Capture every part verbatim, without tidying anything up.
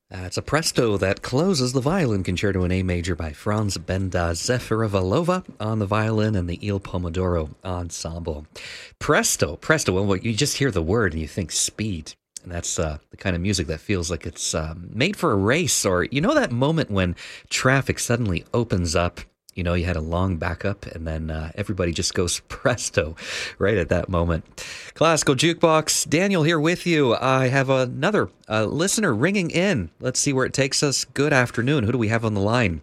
Uh, it's a presto that closes the violin concerto in A major by Franz Benda Zefirova on the violin and the Il Pomodoro Ensemble. Presto, presto. Well, you just hear the word and you think speed. And that's uh, the kind of music that feels like it's um, made for a race, or you know that moment when traffic suddenly opens up. You know, you had a long backup, and then uh, everybody just goes presto right at that moment. Classical Jukebox, Daniel here with you. I have another uh, listener ringing in. Let's see where it takes us. Good afternoon. Who do we have on the line?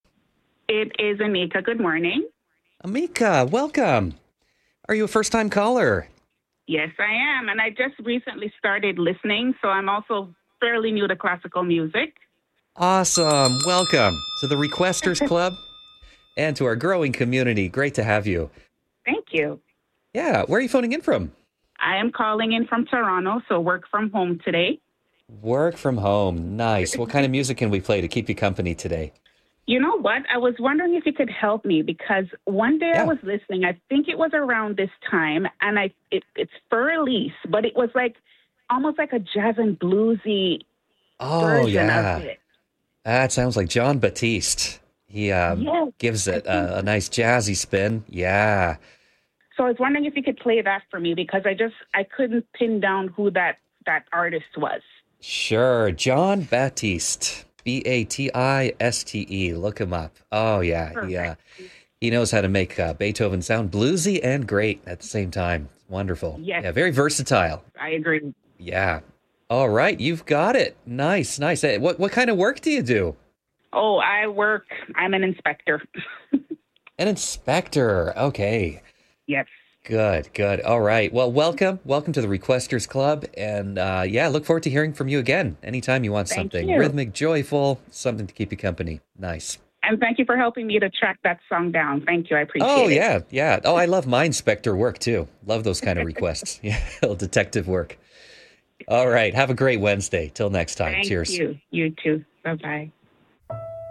It is Amika. Good morning. Amika, welcome. Are you a first-time caller? Yes, I am. And I just recently started listening, so I'm also fairly new to classical music. Awesome. Welcome to the Requesters Club. And to our growing community. Great to have you. Thank you. Yeah. Where are you phoning in from? I am calling in from Toronto, so work from home today. Work from home. Nice. What kind of music can we play to keep you company today? You know what? I was wondering if you could help me, because one day Yeah. I was listening, I think it was around this time, and I it, it's for Elise, but it was like almost like a jazz and bluesy Oh, version yeah. of it. That sounds like John Batiste. He um, Yes, gives I it think a, a nice jazzy spin. Yeah. so. I was wondering if you could play that for me, because I just I couldn't pin down who that that artist was. Sure. John Batiste. B A T I S T E. Look him up. Oh, yeah. He, uh, Perfect. he knows how to make uh, Beethoven sound bluesy and great at the same time. Wonderful. Yes, Yeah, very versatile. I agree. Yeah. All right. You've got it. Nice, nice. Hey, What, what kind of work do you do? Oh, I work. I'm an inspector. An inspector. Okay. Yes. Good, good. All right. Well, welcome. Welcome to the Requesters Club. And uh, yeah, look forward to hearing from you again anytime you want Thank something you. rhythmic, joyful, something to keep you company. Nice. And thank you for helping me to track that song down. Thank you. I appreciate Oh, it. yeah, yeah. Oh, I love my inspector work too. Love those kind of requests. Yeah, little detective work. All right. Have a great Wednesday. Till next time. Thank Cheers. you. You too. Bye-bye.